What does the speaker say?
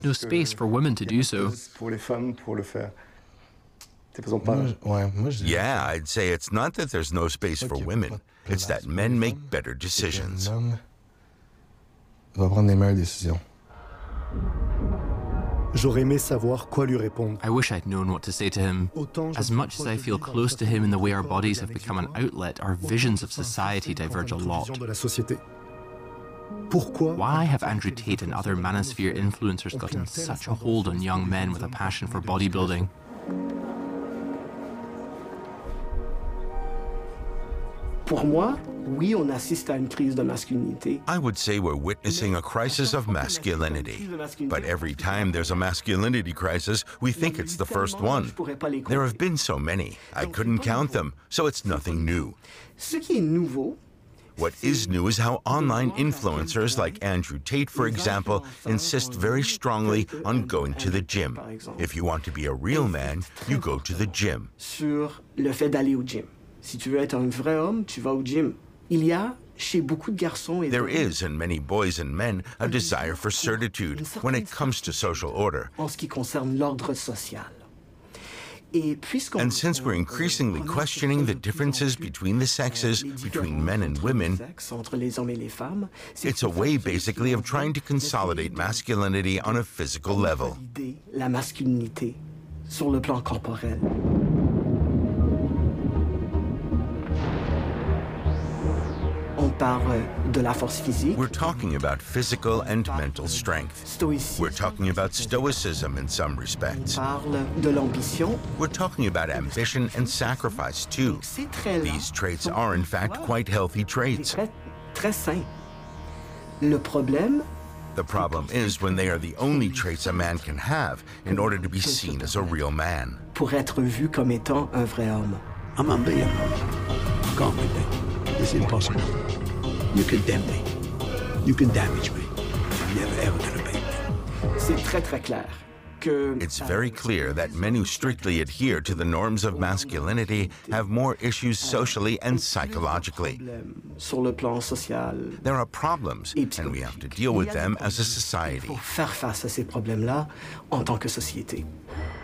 no space for women to do so. Yeah, I'd say it's not that there's no space for women. It's that men make better decisions. J'aurais aimé savoir quoi lui répondre. I wish I'd known what to say to him. As much as I feel close to him in the way our bodies have become an outlet, our visions of society diverge a lot. Why have Andrew Tate and other manosphere influencers gotten such a hold on young men with a passion for bodybuilding? Pour moi, oui, on assiste à une crise de masculinité. I would say we're witnessing a crisis of masculinity. But every time there's a masculinity crisis, we think it's the first one. There have been so many. I couldn't count them, so it's nothing new. Ce qui est nouveau, what is new is how online influencers like Andrew Tate, for example, insist very strongly on going to the gym. If you want to be a real man, you go to the gym. Sur le fait d'aller au gym. Si tu veux être un vrai homme, tu vas au gym. Il y a chez beaucoup de garçons et There is in many boys and men a desire for certitude when it comes to social order. En ce qui concerne l'ordre social. And since we're increasingly questioning the differences between the sexes, between men and women, it's a way basically of trying to consolidate masculinity on a physical level. La masculinité sur le plan corporel. On parle de la force physique. We're talking about physical and mental strength. We're talking about stoicism in some respects. On parle de l'ambition. We're talking about ambition and sacrifice too. These traits are in fact quite healthy traits. Très sains. Le problème, the problem is when they are the only traits a man can have in order to be seen as a real man. Pour être vu comme étant un vrai homme. I'm unbeatable. Can't be beat. It's impossible. You condemn me. You can damage me. You're never ever gonna beat me. C'est très très clair. It's very clear that men who strictly adhere to the norms of masculinity have more issues socially and psychologically. Sur le plan social. There are problems, and we have to deal with them as a society. Il faut faire face à ces problèmes-là en tant que société.